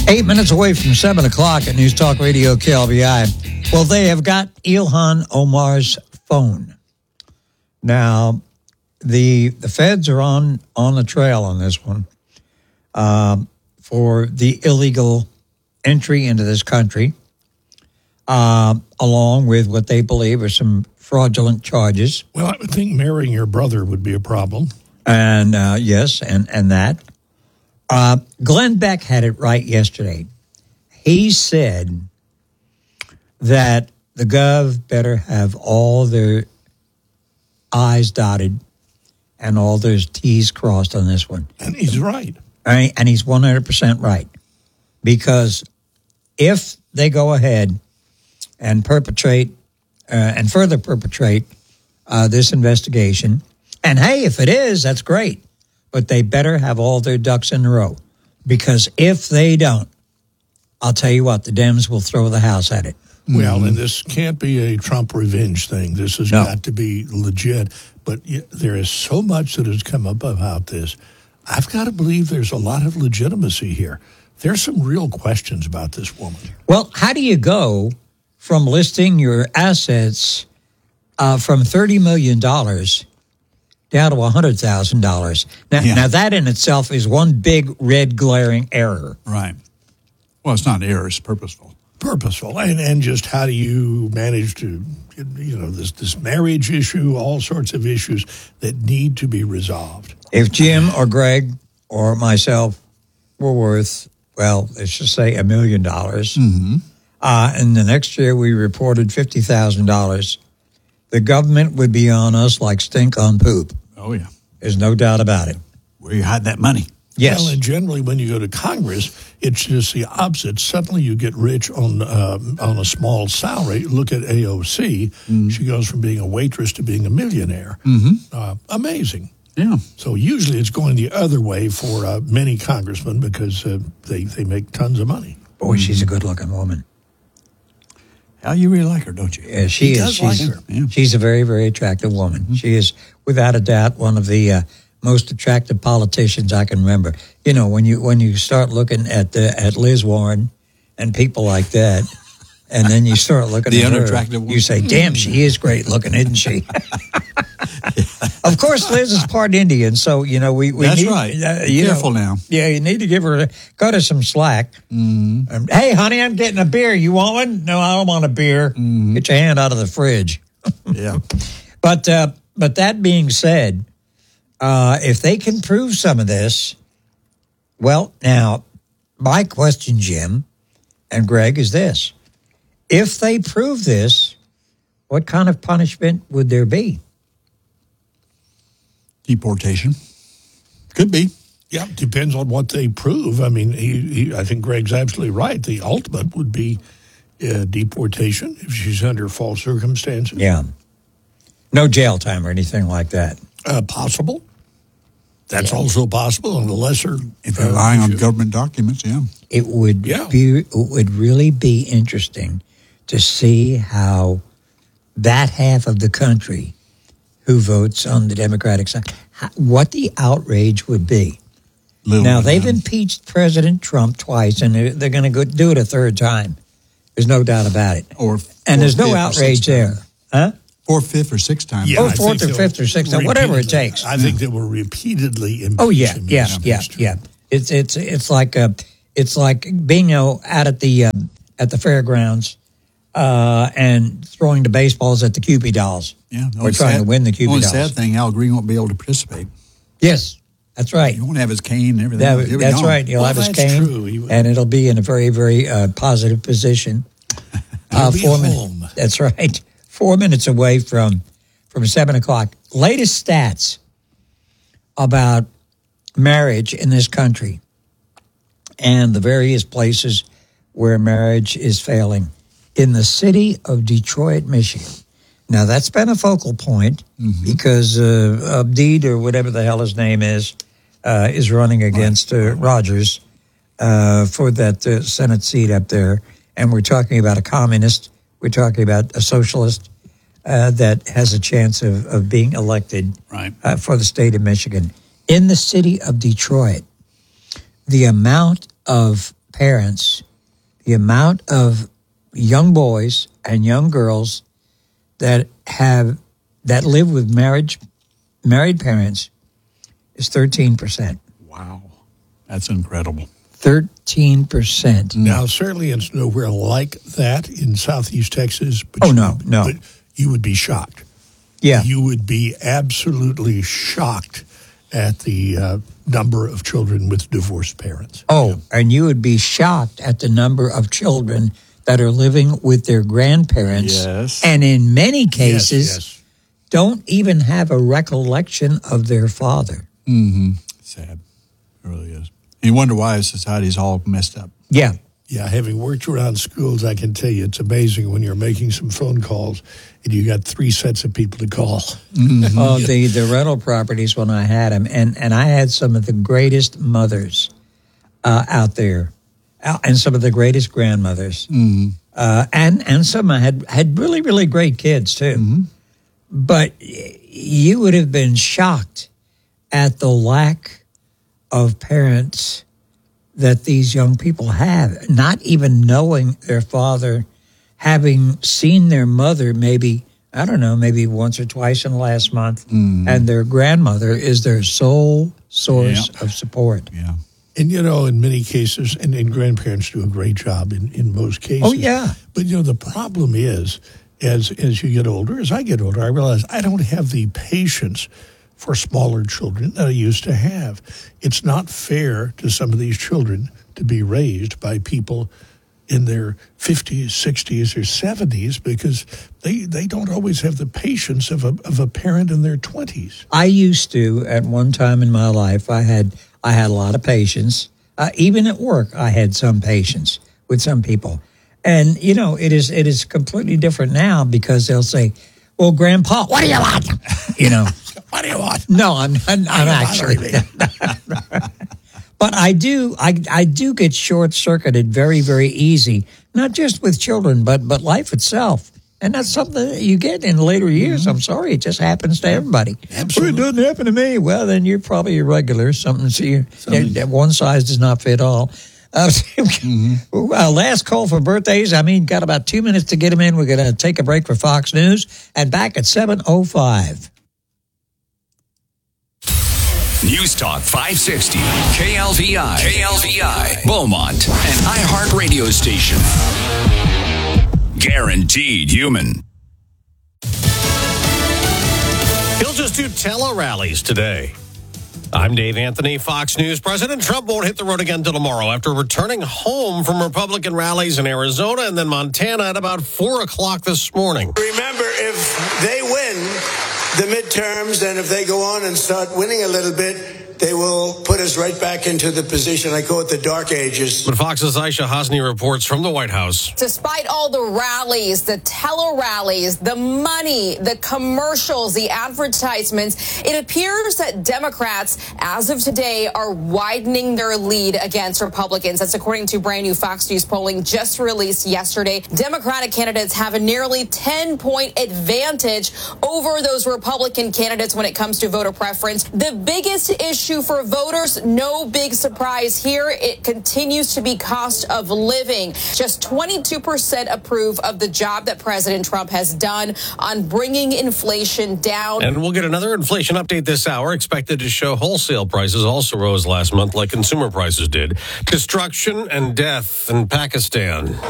8 minutes away from 7 o'clock at News Talk Radio KLBI. Well, they have got Ilhan Omar's phone. Now, the feds are on the trail on this one for the illegal entry into this country, along with what they believe are some fraudulent charges. Well, I would think marrying your brother would be a problem. And yes, and that. Glenn Beck had it right yesterday. He said that the Gov better have all their I's dotted and all their T's crossed on this one. And he's right. And he's 100% right. Because if they go ahead and perpetrate and further perpetrate this investigation, and hey, if it is, that's great. But they better have all their ducks in a row. Because if they don't, I'll tell you what, the Dems will throw the house at it. Well, and this can't be a Trump revenge thing. This has got to be legit. But there is so much that has come up about this. I've got to believe there's a lot of legitimacy here. There's some real questions about this woman. Well, how do you go from listing your assets from $30 million down to $100,000? Now, that in itself is one big, red, glaring error. Right. Well, it's not an error, it's purposeful. And just how do you manage to, this marriage issue, all sorts of issues that need to be resolved. If Jim or Greg or myself were worth, well, let's just say $1 million, and the next year we reported $50,000, the government would be on us like stink on poop. Oh, yeah. There's no doubt about it. Where you hide that money. Yes. Well, and generally when you go to Congress, it's just the opposite. Suddenly you get rich on a small salary. Look at AOC. She goes from being a waitress to being a millionaire. Amazing. Yeah. So usually it's going the other way for many congressmen because they make tons of money. Boy, she's a good-looking woman. Hell, you really like her, don't you? Yeah, she is. She's a very, very attractive woman. She is, without a doubt, one of the most attractive politicians I can remember. You know, when you start looking at Liz Warren and people like that, and then you start looking the at her, unattractive one. You say, "Damn, she is great looking, isn't she?" Of course, Liz is part Indian, so we That's need, right. Careful now. Yeah, you need to give her some slack. Hey, honey, I'm getting a beer. You want one? No, I don't want a beer. Get your hand out of the fridge. Yeah. But that being said, if they can prove some of this, well, now, my question, Jim and Greg, is this. If they prove this, what kind of punishment would there be? Deportation. Could be. Yeah, depends on what they prove. I mean, I think Greg's absolutely right. The ultimate would be deportation if she's under false circumstances. Yeah. No jail time or anything like that. Possible. That's also possible on the lesser. If you're relying on government documents, yeah. It would really be interesting to see how that half of the country who votes on the Democratic side, what the outrage would be. Now, they've impeached President Trump twice, and they're going to do it a third time. There's no doubt about it. And there's no outrage there. Huh? Fourth, fifth, or sixth time. Yeah, fourth or fifth or sixth time, whatever it takes. I think they will repeatedly impeach him. Yeah. It's like being out at the fairgrounds and throwing the baseballs at the Cupid dolls. Yeah, or trying to win the Cupid dolls. The sad thing, Al Green won't be able to participate. Yes, that's right. He won't have his cane and everything. That's right. He'll have his cane, and it'll be in a very, very positive position. He'll be home. That's right. 4 minutes away from 7 o'clock. Latest stats about marriage in this country and the various places where marriage is failing. In the city of Detroit, Michigan. Now, that's been a focal point because Abdeed, or whatever the hell his name is running against Rogers for that Senate seat up there. And we're talking about a communist. We're talking about a socialist that has a chance of being elected for the state of Michigan. In the city of Detroit, the amount of parents, the amount of young boys and young girls that live with married parents is 13%. Wow. That's incredible. 13%. Now, certainly it's nowhere like that in Southeast Texas. But no. But you would be shocked. Yeah. You would be absolutely shocked at the number of children with divorced parents. Oh, and you would be shocked at the number of children that are living with their grandparents. Yes. And in many cases, Yes. don't even have a recollection of their father. Mm-hmm. Sad. It really is. You wonder why society's all messed up. Yeah. Yeah, having worked around schools, I can tell you it's amazing when you're making some phone calls and you got 3 sets of people to call. Mm-hmm. Oh, the rental properties when I had them, and I had some of the greatest mothers out there, and some of the greatest grandmothers, and some had really, really great kids too. Mm-hmm. But you would have been shocked at the lack of parents that these young people have, not even knowing their father, having seen their mother maybe once or twice in the last month, and their grandmother is their sole source of support. Yeah. And, in many cases, and grandparents do a great job in most cases. Oh, yeah. But, the problem is, as you get older, as I get older, I realize I don't have the patience for smaller children that I used to have. It's not fair to some of these children to be raised by people in their 50s, 60s, or 70s because they don't always have the patience of a parent in their 20s. I used to, at one time in my life, I had a lot of patience. Even at work, I had some patience with some people. And, it is completely different now because they'll say, well, Grandpa, what do you want? What do you want? No, I'm actually. But I do get short-circuited very, very easy, not just with children, but life itself. And that's something that you get in later years. I'm sorry, it just happens to everybody. Absolutely. But it doesn't happen to me. Well, then you're probably irregular. That one size does not fit all. Last call for birthdays. Got about 2 minutes to get them in. We're going to take a break for Fox News and back at 7:05. News Talk 560, KLVI, Beaumont, and iHeartRadio station. Guaranteed human. He'll just do tele-rallies today. I'm Dave Anthony, Fox News. President Trump won't hit the road again until tomorrow after returning home from Republican rallies in Arizona and then Montana at about 4 o'clock this morning. Remember, if they win the midterms and if they go on and start winning a little bit, they will put us right back into the position, I call it the dark ages. But Fox's Aisha Hosni reports from the White House. Despite all the rallies, the tele-rallies, the money, the commercials, the advertisements, it appears that Democrats, as of today, are widening their lead against Republicans. That's according to brand new Fox News polling just released yesterday. Democratic candidates have a nearly 10-point advantage over those Republican candidates when it comes to voter preference. The biggest issue for voters, no big surprise here. It continues to be cost of living. Just 22% approve of the job that President Trump has done on bringing inflation down. And we'll get another inflation update this hour, expected to show wholesale prices also rose last month like consumer prices did. Destruction and death in Pakistan.